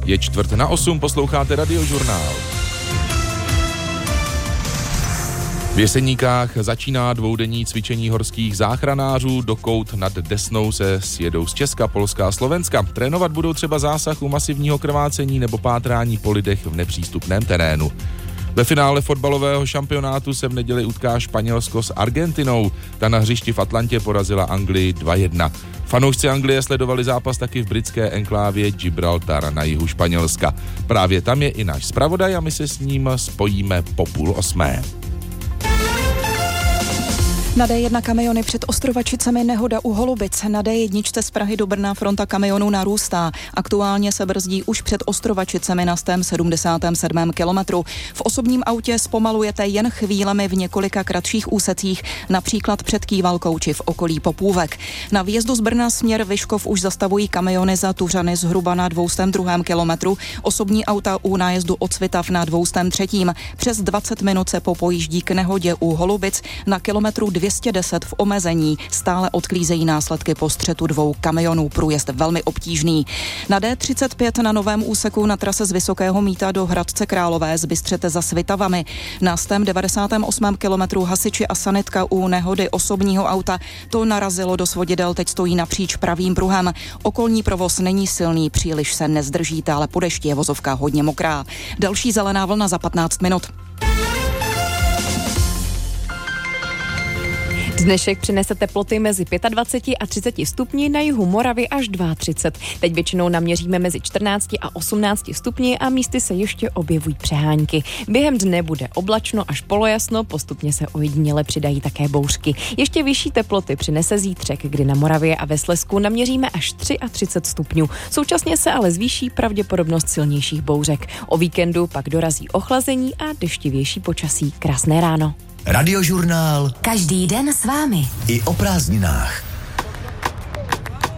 Je 7:45, posloucháte Radiožurnál. V Jeseníkách začíná dvoudenní cvičení horských záchranářů. Do Kout nad Desnou se sjedou z Česka, Polska a Slovenska. Trénovat budou třeba zásah u masivního krvácení nebo pátrání po lidech v nepřístupném terénu. Ve finále fotbalového šampionátu se v neděli utká Španělsko s Argentinou. Ta na hřišti v Atlantě porazila Anglii 2:1. Fanoušci Anglie sledovali zápas taky v britské enklávě Gibraltar na jihu Španělska. Právě tam je i náš zpravodaj a my se s ním spojíme po 7:30. Na D1 kamiony před Ostrovačicemi nehoda u Holubic. Na D1 z Prahy do Brna fronta kamionů narůstá. Aktuálně se brzdí už před Ostrovačicemi na 177. kilometru. V osobním autě zpomalujete jen chvílemi v několika kratších úsecích, například před Kývalkou či v okolí Popůvek. Na výjezdu z Brna směr Vyškov už zastavují kamiony za Tuřany zhruba na 202. kilometru, osobní auta u nájezdu od Svitav na 203. Přes 20 minut se popojíždí k nehodě u Holubic na kilometru 210 v omezení. Stále odklízejí následky po střetu dvou kamionů. Průjezd velmi obtížný. Na D35 na novém úseku na trase z Vysokého Mýta do Hradce Králové zbystřete za Svitavami. Na 198. kilometru hasiči a sanitka u nehody osobního auta to narazilo do svodidel, teď stojí napříč pravým pruhem. Okolní provoz není silný, příliš se nezdržíte, ale po dešti je vozovka hodně mokrá. Další zelená vlna za 15 minut. Dnešek přinese teploty mezi 25 a 30 stupni, na jihu Moravy až 32. Teď většinou naměříme mezi 14 a 18 stupni a místy se ještě objevují přehánky. Během dne bude oblačno až polojasno, postupně se ojediněle přidají také bouřky. Ještě vyšší teploty přinese zítřek, kdy na Moravě a ve Slezsku naměříme až 33 stupňů. Současně se ale zvýší pravděpodobnost silnějších bouřek. O víkendu pak dorazí ochlazení a deštivější počasí. Krásné ráno. Radiožurnál. Každý den s vámi. I o prázdninách.